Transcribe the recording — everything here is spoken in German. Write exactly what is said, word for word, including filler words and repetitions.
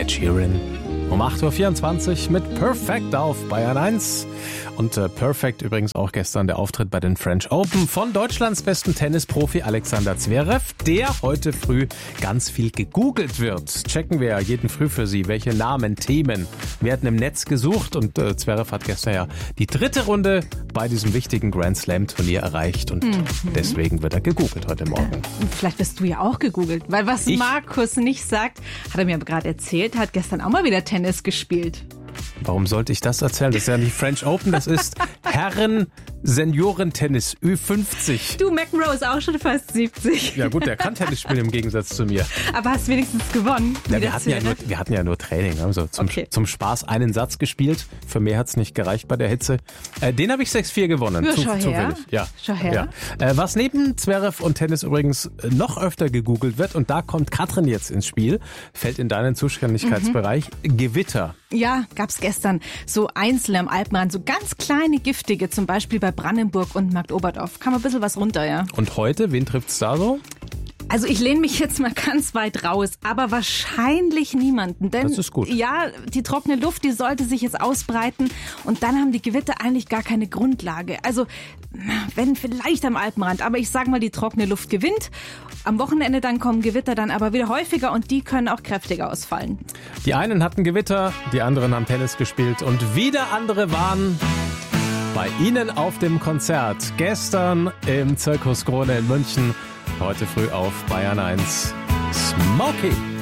Ed Sheeran. Um acht Uhr vierundzwanzig mit Perfect auf Bayern eins. Und äh, Perfect übrigens auch gestern der Auftritt bei den French Open von Deutschlands besten Tennisprofi Alexander Zverev, der heute früh ganz viel gegoogelt wird. Checken wir ja jeden Früh für Sie, welche Namen, Themen werden im Netz gesucht. Und äh, Zverev hat gestern ja die dritte Runde bei diesem wichtigen Grand Slam Turnier erreicht. Und mhm. deswegen wird er gegoogelt heute Morgen. Vielleicht bist du ja auch gegoogelt. Weil was ich? Markus nicht sagt, hat er mir gerade erzählt, hat gestern auch mal wieder Tennis gespielt. Warum sollte ich das erzählen? Das ist ja nicht French Open, das ist Herren-Seniorentennis Ü fünfzig. Du, McEnroe ist auch schon fast siebzig. Ja gut, der kann Tennis spielen im Gegensatz zu mir. Aber hast wenigstens gewonnen. Ja, wir, hatten ja nur, wir hatten ja nur Training, also zum, okay. zum Spaß einen Satz gespielt. Für mehr hat es nicht gereicht bei der Hitze. Äh, den habe ich sechs vier gewonnen. Ja, zu, schau her. Ja. Schau her. Ja. Äh, was neben Zverev und Tennis übrigens noch öfter gegoogelt wird, und da kommt Katrin jetzt ins Spiel, fällt in deinen Zuständigkeitsbereich, mhm. Gewitter. Ja, gab's gestern so einzelne am Alpenrand, so ganz kleine giftige, zum Beispiel bei Brandenburg und Marktoberdorf. Kam ein bisschen was runter, ja. Und heute, wen trifft's da so? Also ich lehne mich jetzt mal ganz weit raus, aber wahrscheinlich niemanden. Denn das ist gut. Ja, die trockene Luft, die sollte sich jetzt ausbreiten und dann haben die Gewitter eigentlich gar keine Grundlage. Also wenn vielleicht am Alpenrand, aber ich sage mal, die trockene Luft gewinnt. Am Wochenende dann kommen Gewitter dann aber wieder häufiger und die können auch kräftiger ausfallen. Die einen hatten Gewitter, die anderen haben Tennis gespielt und wieder andere waren bei Ihnen auf dem Konzert. Gestern im Zirkus Krone in München. Heute früh auf Bayern eins. Smokey.